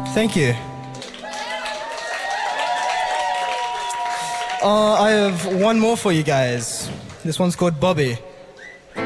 Thank you. I have one more for you guys. This one's called Bobby.